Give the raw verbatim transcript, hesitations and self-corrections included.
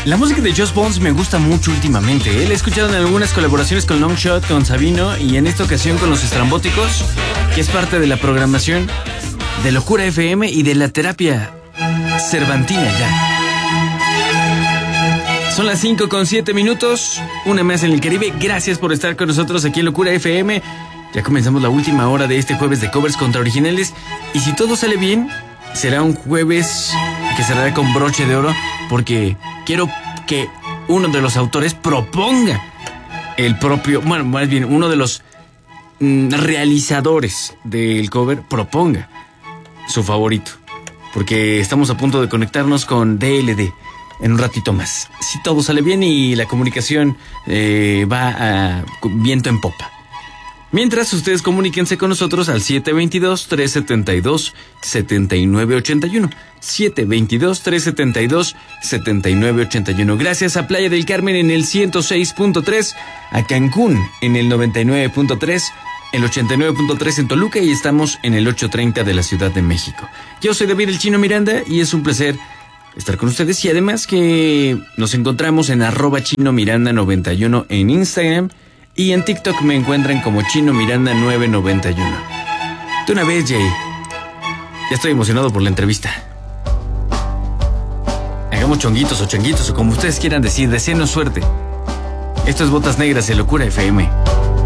La música de Just Bones me gusta mucho últimamente. ¿eh? La he escuchado en algunas colaboraciones con Long Shot, con Sabino y en esta ocasión con Los Estrambóticos, que es parte de la programación de Locura F M y de la terapia cervantina ya. Son las cinco con siete minutos, una más en el Caribe. Gracias por estar con nosotros aquí en Locura F M. Ya comenzamos la última hora de este jueves de covers contra originales. Y si todo sale bien, será un jueves que cerrará con broche de oro, porque quiero que uno de los autores proponga el propio, bueno, más bien uno de los mm, realizadores del cover proponga su favorito, porque estamos a punto de conectarnos con D L D en un ratito más. Si todo sale bien y la comunicación eh, va a viento en popa. Mientras, ustedes comuníquense con nosotros al siete dos dos, tres siete dos, siete nueve ocho uno. siete dos dos, tres siete dos, siete nueve ocho uno. Gracias a Playa del Carmen en el ciento seis punto tres, a Cancún en el noventa y nueve punto tres, el ochenta y nueve punto tres en Toluca y estamos en el ochocientos treinta de la Ciudad de México. Yo soy David el Chino Miranda y es un placer estar con ustedes y además que nos encontramos en arroba Chino Miranda noventa y uno en Instagram. Y en TikTok me encuentran como Chino Miranda nueve noventa y uno. De una vez, Jay. Ya estoy emocionado por la entrevista. Hagamos chonguitos o changuitos o como ustedes quieran decir. Deseenos suerte. Esto es Botas Negras en Locura F M.